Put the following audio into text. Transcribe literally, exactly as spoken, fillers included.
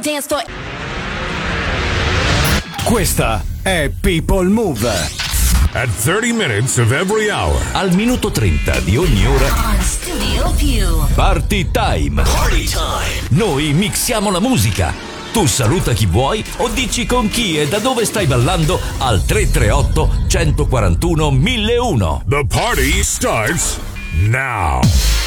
dance floor. Questa è People Move. At thirty minutes of every hour. Al minuto trenta di ogni ora. On Studio Più. Party time. Party time. Noi mixiamo la musica. Tu saluta chi vuoi o dici con chi e da dove stai ballando al tre tre otto, uno quattro uno, mille uno. The party starts now.